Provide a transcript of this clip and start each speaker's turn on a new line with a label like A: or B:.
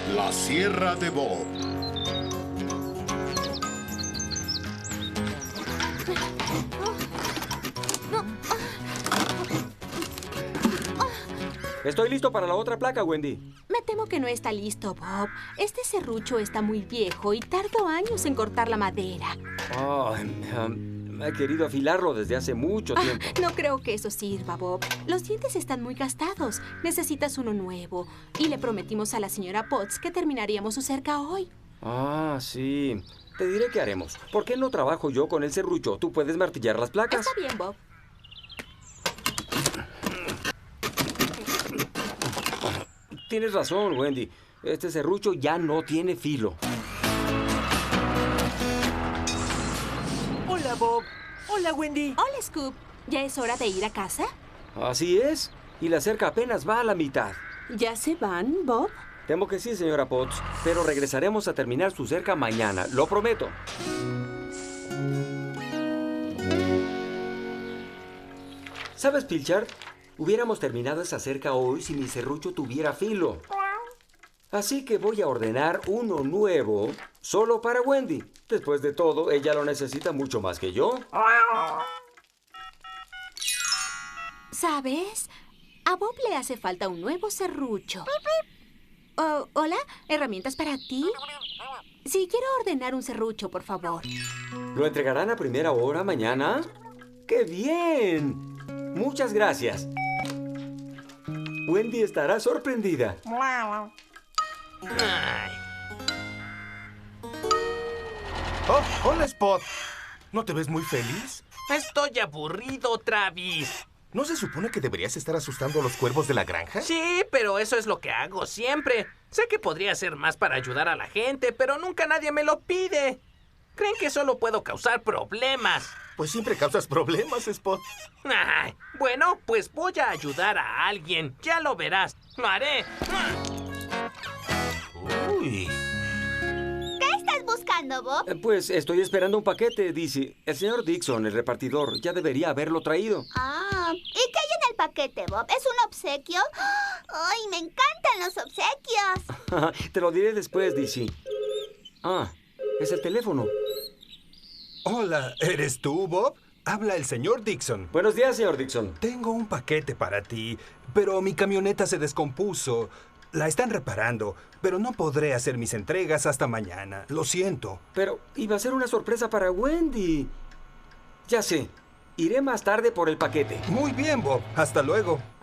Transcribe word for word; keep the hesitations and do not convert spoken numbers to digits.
A: La Sierra de Bob.
B: Estoy listo para la otra placa, Wendy.
C: Me temo que no está listo, Bob. Este serrucho está muy viejo y tardó años en cortar la madera.
B: Oh, um, he querido afilarlo desde hace mucho tiempo.
C: Ah, no creo que eso sirva, Bob. Los dientes están muy gastados. Necesitas uno nuevo. Y le prometimos a la señora Potts que terminaríamos su cerca hoy.
B: Ah, sí. Te diré qué haremos. ¿Por qué no trabajo yo con el serrucho? Tú puedes martillar las placas.
C: Está bien, Bob.
B: Tienes razón, Wendy. Este serrucho ya no tiene filo.
D: Hola, Bob. Hola, Wendy.
C: Hola, Scoop. ¿Ya es hora de ir a casa?
B: Así es. Y la cerca apenas va a la mitad.
C: ¿Ya se van, Bob?
B: Temo que sí, señora Potts. Pero regresaremos a terminar su cerca mañana. Lo prometo. ¿Sabes, Pilchard? Hubiéramos terminado esa cerca hoy si mi serrucho tuviera filo. Así que voy a ordenar uno nuevo solo para Wendy. Después de todo, ella lo necesita mucho más que yo.
C: ¿Sabes? A Bob le hace falta un nuevo serrucho. Oh, hola, ¿herramientas para ti? Sí, quiero ordenar un serrucho, por favor.
B: ¿Lo entregarán a primera hora mañana? ¡Qué bien! Muchas gracias. Wendy estará sorprendida.
D: Ay.
E: Oh, hola, Spot. ¿No te ves muy feliz?
D: Estoy aburrido, Travis.
E: ¿No se supone que deberías estar asustando a los cuervos de la granja?
D: Sí, pero eso es lo que hago siempre. Sé que podría hacer más para ayudar a la gente, pero nunca nadie me lo pide. Creen que solo puedo causar problemas.
E: Pues siempre causas problemas, Spot.
D: Ay, bueno, pues voy a ayudar a alguien. Ya lo verás. Lo haré.
E: Uy.
F: ¿Qué estás buscando, Bob?
B: Eh, Pues estoy esperando un paquete, dice. El señor Dixon, el repartidor, ya debería haberlo traído.
F: Ah, ¿y qué hay en el paquete, Bob? ¿Es un obsequio? ¡Ay, me encantan los obsequios!
B: Te lo diré después, Dizzy. Ah, es el teléfono.
G: Hola, ¿eres tú, Bob? Habla el señor Dixon.
B: Buenos días, señor Dixon.
G: Tengo un paquete para ti, pero mi camioneta se descompuso. La están reparando, pero no podré hacer mis entregas hasta mañana. Lo siento.
B: Pero iba a ser una sorpresa para Wendy. Ya sé. Iré más tarde por el paquete.
G: Muy bien, Bob. Hasta luego.